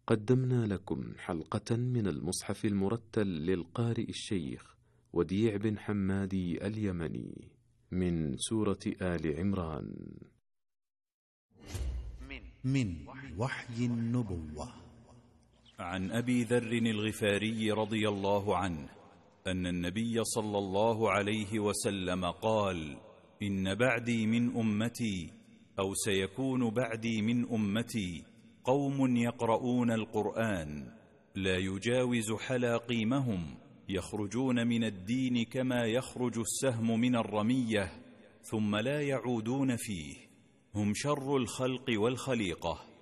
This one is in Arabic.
قدمنا لكم حلقة من المصحف المرتل للقارئ الشيخ وديع بن حمادي اليمني من سورة آل عمران. من وحي النبوة. عن أبي ذر الغفاري رضي الله عنه أن النبي صلى الله عليه وسلم قال: إن بعدي من أمتي أو سيكون بعدي من أمتي قوم يقرؤون القرآن لا يجاوز حلاقيمهم، يخرجون من الدين كما يخرج السهم من الرمية ثم لا يعودون فيه، هم شر الخلق والخليقة.